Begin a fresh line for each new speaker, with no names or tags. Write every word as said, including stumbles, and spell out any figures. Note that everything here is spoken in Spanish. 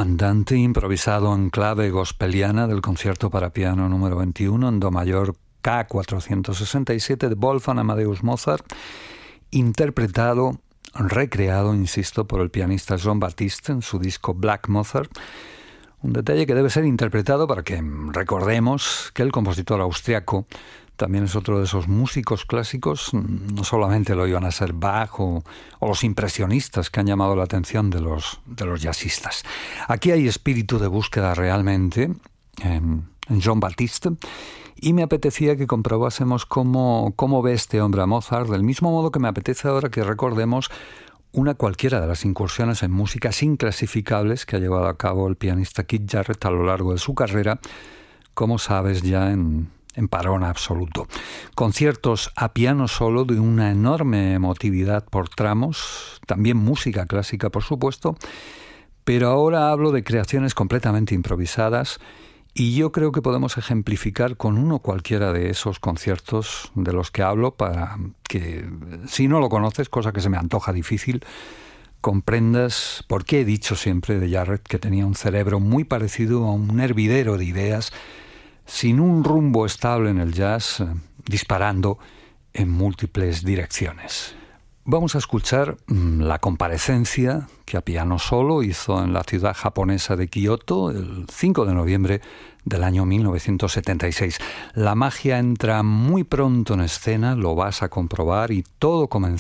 Andante improvisado en clave gospeliana del concierto para piano número veintiuno en do mayor K cuatrocientos sesenta y siete de Wolfgang Amadeus Mozart, interpretado, recreado, insisto, por el pianista John Batiste en su disco Black Mozart. Un detalle que debe ser interpretado para que recordemos que el compositor austriaco también es otro de esos músicos clásicos, no solamente lo iban a ser Bach o, o los impresionistas que han llamado la atención de los, de los jazzistas. Aquí hay espíritu de búsqueda realmente en, en John Batiste, y me apetecía que comprobásemos cómo, cómo ve este hombre a Mozart, del mismo modo que me apetece ahora que recordemos una cualquiera de las incursiones en músicas inclasificables que ha llevado a cabo el pianista Keith Jarrett a lo largo de su carrera, como sabes ya en... en parón absoluto. Conciertos a piano solo de una enorme emotividad por tramos, también música clásica por supuesto, pero ahora hablo de creaciones completamente improvisadas y yo creo que podemos ejemplificar con uno cualquiera de esos conciertos de los que hablo para que, si no lo conoces, cosa que se me antoja difícil, comprendas por qué he dicho siempre de Jarrett que tenía un cerebro muy parecido a un hervidero de ideas sin un rumbo estable en el jazz, disparando en múltiples direcciones. Vamos a escuchar la comparecencia que a piano solo hizo en la ciudad japonesa de Kioto el cinco de noviembre del año mil novecientos setenta y seis. La magia entra muy pronto en escena, lo vas a comprobar, y todo comenzó